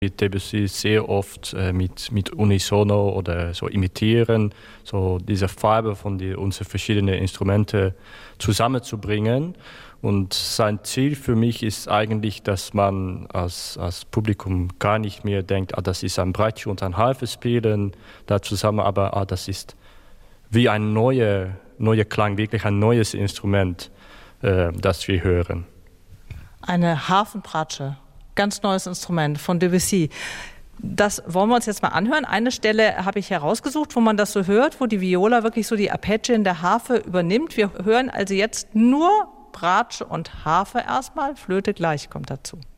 Debussy sehr oft mit Unisono oder so imitieren, so diese Farbe von unseren verschiedenen Instrumente zusammenzubringen. Und sein Ziel für mich ist eigentlich, dass man als Publikum gar nicht mehr denkt, das ist ein Bratsche und ein Harfe spielen da zusammen, aber das ist wie ein neuer Klang, wirklich ein neues Instrument, das wir hören. Eine Harfenbratsche, ganz neues Instrument von Debussy. Das wollen wir uns jetzt mal anhören. Eine Stelle habe ich herausgesucht, wo man das so hört, wo die Viola wirklich so die Arpeggien der Harfe übernimmt. Wir hören also jetzt nur Bratsche und Harfe erstmal, Flöte gleich kommt dazu.